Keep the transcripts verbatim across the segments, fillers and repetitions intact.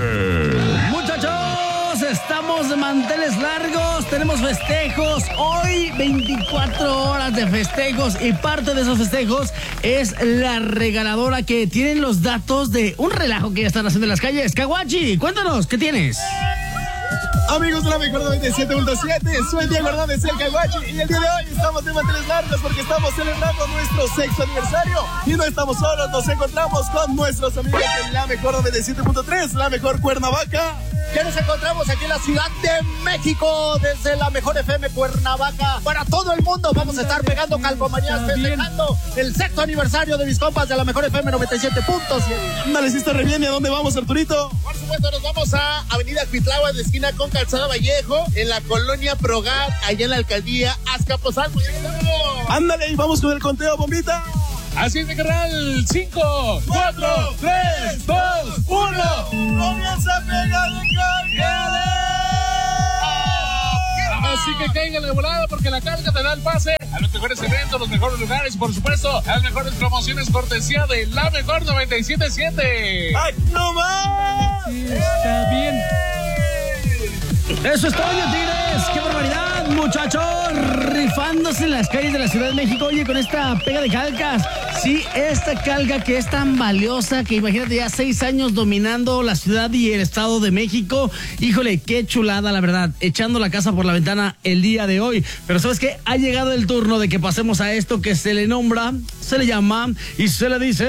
Muchachos, estamos de manteles largos, tenemos festejos, hoy veinticuatro horas de festejos y parte de esos festejos es la regaladora que tienen los datos de un relajo que ya están haciendo en las calles. Caguachi, cuéntanos, ¿qué tienes? Amigos de la mejor noventa y siete punto siete, soy Diego Hernández, el Caguachi, y el día de hoy estamos de manteles largos porque estamos celebrando nuestro sexto aniversario y no estamos solos, nos encontramos con nuestros amigos de la mejor noventa y siete punto tres, la mejor Cuernavaca. Ya nos encontramos aquí en la Ciudad de México, desde la mejor F M Cuernavaca. Para todo el mundo vamos a estar pegando calcomanías, festejando el sexto aniversario de mis compas de la mejor F M noventa y siete punto siete. Dale, si está re bien, ¿y a dónde vamos, Arturito? Por supuesto, nos vamos a Avenida Cuitláhuac, de esquina con Calzada Vallejo, en la colonia Progar, allá en la alcaldía Azcapotzalco. Ándale, y vamos con el conteo, bombita. Así es, mi carnal. cinco, cuatro, tres, dos, uno. Comienza a pegar de carga. Así que caigan de volada porque la carga te da el pase a los mejores eventos, los mejores lugares y por supuesto a las mejores promociones cortesía de la mejor noventa y siete punto siete. ¡Ay, no más! Sí, está bien. Eso es todo, Tigres. ¡Qué barbaridad, muchachos! Rifándose en las calles de la Ciudad de México. Oye, con esta pega de calcas. Sí, esta calca que es tan valiosa que imagínate ya seis años dominando la ciudad y el Estado de México. Híjole, qué chulada, la verdad. Echando la casa por la ventana el día de hoy. Pero ¿sabes qué? Ha llegado el turno de que pasemos a esto que se le nombra, se le llama y se le dice...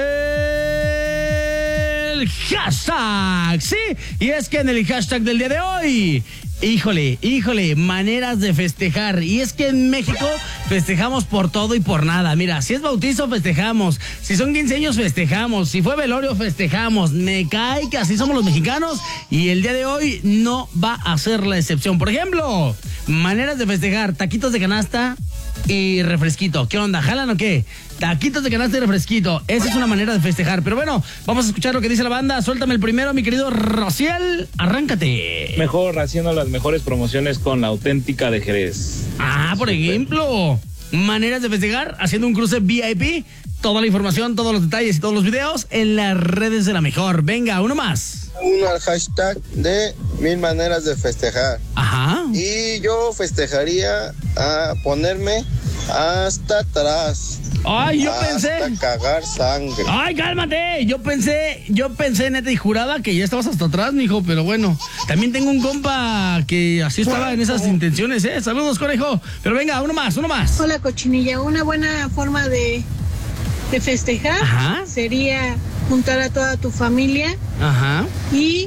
el hashtag, sí, y es que en el hashtag del día de hoy, híjole, híjole, maneras de festejar, y es que en México festejamos por todo y por nada. Mira, si es bautizo festejamos, si son quince años festejamos, si fue velorio festejamos, me cae que así somos los mexicanos y el día de hoy no va a ser la excepción. Por ejemplo, maneras de festejar, taquitos de canasta y refresquito. ¿Qué onda? ¿Jalan o qué? Taquitos de canasta y refresquito. Esa es una manera de festejar. Pero bueno, vamos a escuchar lo que dice la banda. Suéltame el primero, mi querido Rociel. Arráncate. Mejor haciendo las mejores promociones con la auténtica de Jerez. Ah, por ejemplo, maneras de festejar haciendo un cruce V I P. Toda la información, todos los detalles y todos los videos en las redes de la mejor. Venga, uno más. Uno al hashtag de mil maneras de festejar. Ajá. Y yo festejaría a ponerme hasta atrás. Ay, yo hasta pensé. cagar sangre. Ay, cálmate. Yo pensé, yo pensé neta y jurada que ya estabas hasta atrás, mijo, pero bueno. También tengo un compa que así estaba en esas intenciones, ¿eh? Saludos, conejo. Pero venga, uno más, uno más. Hola, cochinilla. Una buena forma de, de festejar Ajá. sería juntar a toda tu familia Ajá. y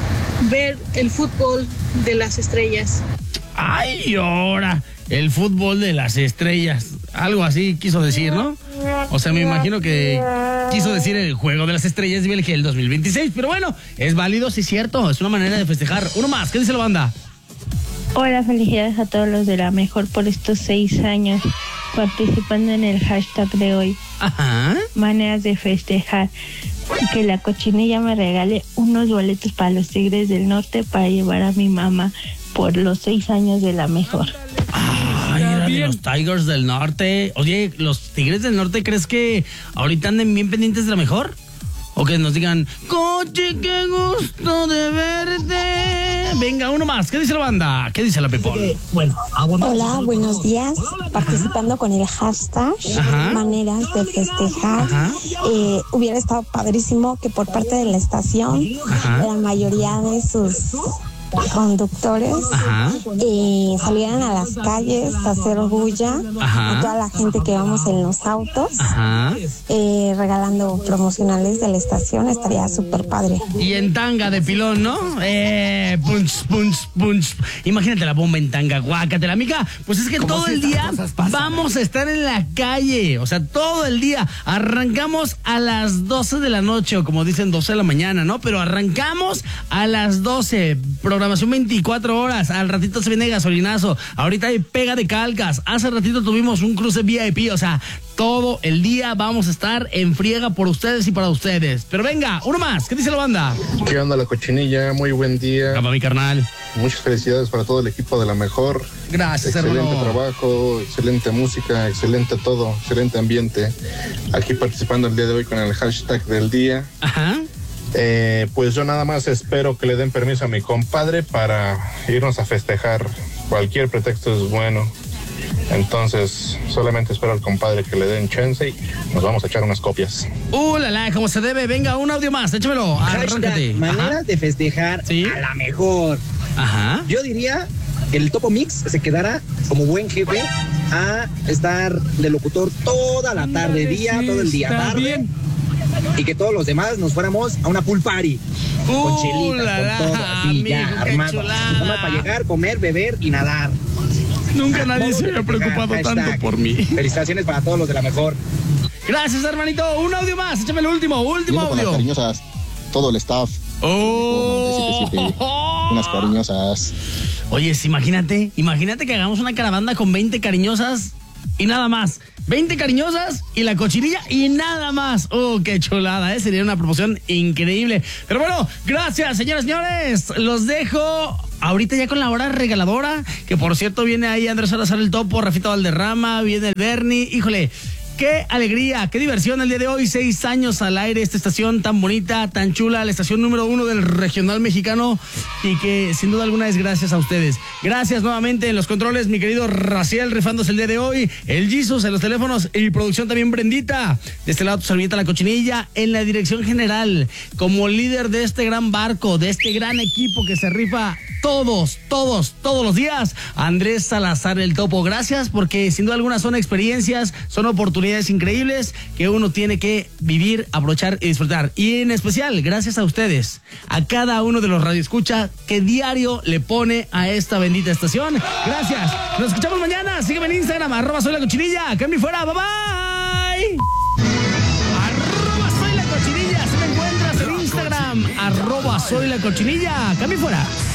ver el fútbol de las estrellas. Ay, ahora, el fútbol de las estrellas. Algo así quiso decir, ¿no? O sea, me imagino que quiso decir el juego de las estrellas de el dos mil veintiséis. Pero bueno, es válido, sí es cierto. Es una manera de festejar. Uno más, ¿qué dice la banda? Hola, felicidades a todos los de la mejor por estos seis años participando en el hashtag de hoy. Ajá. Maneras de festejar. Que la cochinilla me regale unos boletos para los Tigres del Norte para llevar a mi mamá por los seis años de la mejor. Ay, era de los Tigers del Norte. Oye, ¿los Tigres del Norte crees que ahorita anden bien pendientes de la mejor? O que nos digan, coche, qué gusto de verte. Venga, uno más. ¿Qué dice la banda? ¿Qué dice la Pepón? Bueno, hola, buenos días. Participando con el hashtag Ajá. maneras de festejar. Eh, hubiera estado padrísimo que por parte de la estación Ajá. la mayoría de sus conductores Ajá. eh, salieran a las calles a hacer bulla Ajá. a toda la gente que vamos en los autos, Ajá. eh, regalando promocionales de la estación. Estaría súper padre. Y en tanga de pilón, ¿no? Eh, punch, punch, punch. Imagínate la bomba en tanga, guácatela, amiga. Pues es que todo el día vamos a estar en la calle. O sea, todo el día. Arrancamos a las doce de la noche, o como dicen, doce de la mañana, ¿no? Pero arrancamos a las doce. Programación veinticuatro horas. Al ratito se viene gasolinazo. Ahorita hay pega de calcas. Hace ratito tuvimos un cruce V I P. O sea, todo el día vamos a estar en friega por ustedes y para ustedes. Pero venga, uno más. ¿Qué dice la banda? ¿Qué onda, la cochinilla? Muy buen día. Capa, mi carnal. Muchas felicidades para todo el equipo de la mejor. Gracias, excelente hermano. trabajo, excelente música, excelente todo, excelente ambiente. Aquí participando el día de hoy con el hashtag del día. Ajá. Eh, pues yo nada más espero que le den permiso a mi compadre para irnos a festejar. Cualquier pretexto es bueno. Entonces, solamente espero al compadre que le den chance y nos vamos a echar unas copias. Uh, la, la, como se debe. Venga, un audio más, échamelo. Arráncate. Maneras de festejar ¿Sí? a la mejor. Ajá. Yo diría que el Topo Mix se quedara como buen jefe a estar de locutor toda la tarde, día, todo el día, tarde. Bien. Y que todos los demás nos fuéramos a una pool party. Uh, con chelitas, la, con todo, así, amigo, ya, armado. Nada para llegar, comer, beber y nadar. Nunca nadie se había preocupado hashtag. tanto por mí. Felicitaciones para todos los de la mejor. Gracias, hermanito. Un audio más. Échame el último, último audio. Unas cariñosas, todo el staff. Oh. novecientos setenta y siete. Unas cariñosas. Oye, imagínate, imagínate que hagamos una caravana con veinte cariñosas y nada más. veinte cariñosas y la cochinilla y nada más. Oh, qué chulada, ¿eh? Sería una promoción increíble. Pero bueno, gracias, señoras y señores. Los dejo ahorita ya con la hora regaladora. Que por cierto, viene ahí Andrés Salazar el Topo, Rafita Valderrama, viene el Bernie. Híjole, qué alegría, qué diversión el día de hoy. Seis años al aire, esta estación tan bonita, tan chula, la estación número uno del regional mexicano, y que sin duda alguna es gracias a ustedes. Gracias nuevamente en los controles, mi querido Raciel, rifándose el día de hoy, el Jesus en los teléfonos y producción también Brendita. De este lado tu servilleta La Cochinilla en la dirección general, como líder de este gran barco, de este gran equipo que se rifa todos, todos, todos los días, Andrés Salazar el Topo. Gracias, porque sin duda alguna son experiencias, son oportunidades increíbles que uno tiene que vivir, aprovechar y disfrutar. Y en especial, gracias a ustedes, a cada uno de los radioescucha que diario le pone a esta bendita estación. Gracias. Nos escuchamos mañana. Sígueme en Instagram, arroba soy la cochinilla. Cambio fuera. Bye bye. Arroba soy la cochinilla. Si me encuentras en Instagram, arroba soy la cochinilla. Cambio fuera.